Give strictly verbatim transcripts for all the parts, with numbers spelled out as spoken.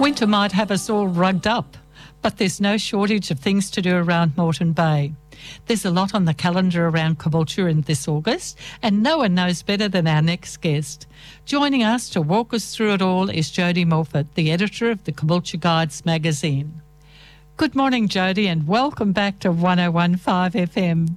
Winter might have us all rugged up, but there's no shortage of things to do around Moreton Bay. There's a lot on the calendar around Caboolture in this August, and no one knows better than our next guest. Joining us to walk us through it all is Jodie Morfett, the editor of the Caboolture Guides magazine. Good morning, Jodie, and welcome back to one oh one point five F M.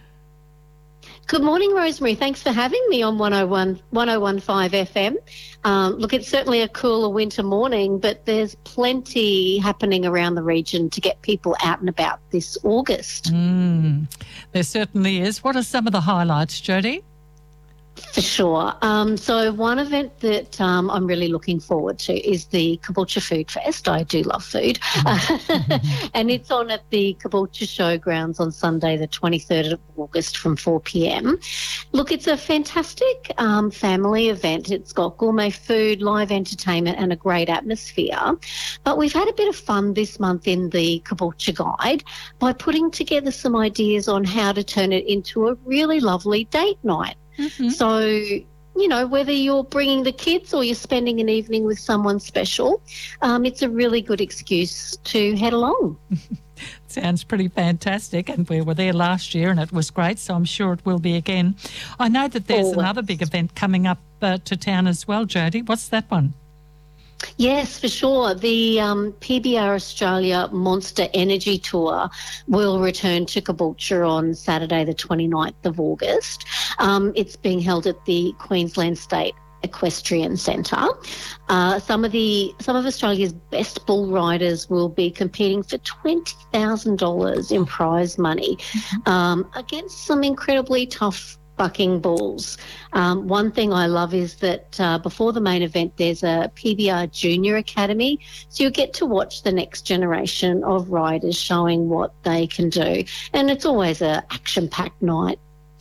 Good morning, Rosemary. Thanks for having me on one oh one, one oh one point five F M. Um, look, it's certainly a cooler winter morning, but there's plenty happening around the region to get people out and about this August. Mm, there certainly is. What are some of the highlights, Jodie? For sure. Um, so one event that um, I'm really looking forward to is the Caboolture Food Fest. I do love food. Mm-hmm. And it's on at the Caboolture Showgrounds on Sunday the twenty-third of August from four p.m. Look, it's a fantastic um, family event. It's got gourmet food, live entertainment and a great atmosphere. But we've had a bit of fun this month in the Caboolture Guide by putting together some ideas on how to turn it into a really lovely date night. Mm-hmm. So, you know, whether you're bringing the kids or you're spending an evening with someone special, um, it's a really good excuse to head along. Sounds pretty fantastic, and we were there last year and it was great, so I'm sure it will be again. I know that there's Always. another big event coming up uh, to town as well, Jodie. What's that one? Yes, for sure. The um, P B R Australia Monster Energy Tour will return to Caboolture on Saturday the twenty-ninth of August. Um, it's being held at the Queensland State Equestrian Centre. Uh, some of the some of Australia's best bull riders will be competing for twenty thousand dollars in prize money um, against some incredibly tough bucking bulls. Um, one thing I love is that uh, before the main event there's a P B R Junior Academy, so you get to watch the next generation of riders showing what they can do, and it's always a action-packed night.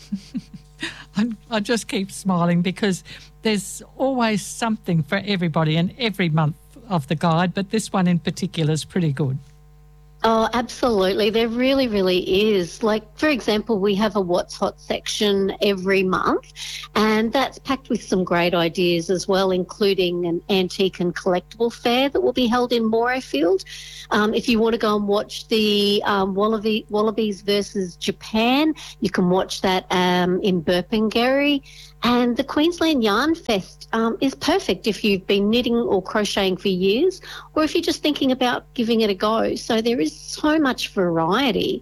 I, I just keep smiling because there's always something for everybody in every month of the guide, but this one in particular is pretty good. Oh, absolutely. There really, really is. Like, for example, we have a What's Hot section every month, and that's packed with some great ideas as well, including an antique and collectible fair that will be held in Morayfield. Um, if you want to go and watch the um, Wallaby, Wallabies versus Japan, you can watch that um, in Burpengary. And the Queensland Yarn Fest um, is perfect if you've been knitting or crocheting for years, or if you're just thinking about giving it a go. So there is so much variety.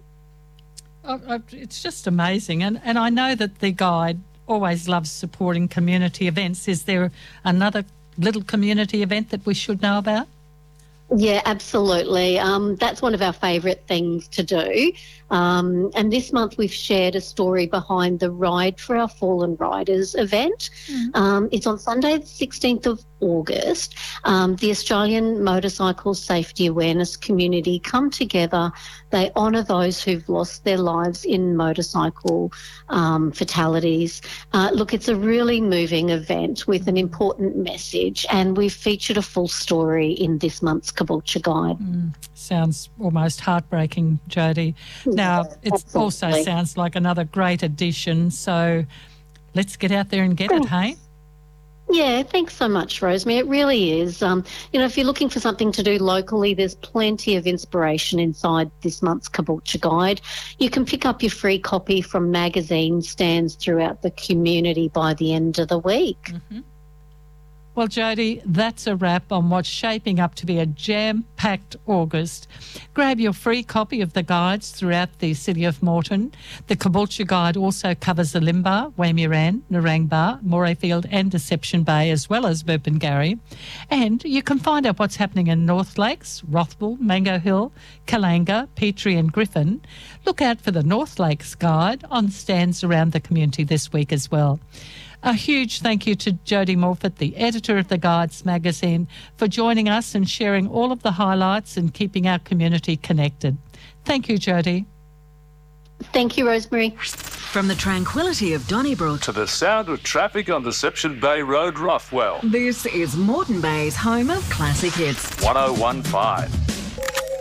Oh, it's just amazing. And, and I know that the guide always loves supporting community events. Is there another little community event that we should know about? Yeah, absolutely. Um, that's one of our favourite things to do. Um, and this month we've shared a story behind the Ride for Our Fallen Riders event. Mm. Um, it's on Sunday the sixteenth of August. Um, the Australian Motorcycle Safety Awareness community come together. They honour those who've lost their lives in motorcycle um, fatalities. Uh, look, it's a really moving event with an important message, and we've featured a full story in this month's Caboolture Guide. Mm, sounds almost heartbreaking, Jodie. Now, Yeah, it absolutely. also sounds like another great addition, so let's get out there and get Thanks. it, hey? Yeah, thanks so much, Rosemary. It really is. Um, you know, if you're looking for something to do locally, there's plenty of inspiration inside this month's Caboolture Guide. You can pick up your free copy from magazine stands throughout the community by the end of the week. Mm-hmm. Well, Jodie, that's a wrap on what's shaping up to be a jam-packed August. Grab your free copy of the guides throughout the city of Moreton. The Caboolture Guide also covers Elimbah, Wamuran, Narangba, Morayfield and Deception Bay, as well as Burpengary. And you can find out what's happening in North Lakes, Rothwell, Mango Hill, Kalanga, Petrie and Griffin. Look out for the North Lakes Guide on stands around the community this week as well. A huge thank you to Jodie Morfett, the editor of the Guides magazine, for joining us and sharing all of the highlights and keeping our community connected. Thank you, Jodie. Thank you, Rosemary. From the tranquility of Donnybrook to the sound of traffic on Deception Bay Road, Rothwell. This is Moreton Bay's home of classic hits. one oh one point five.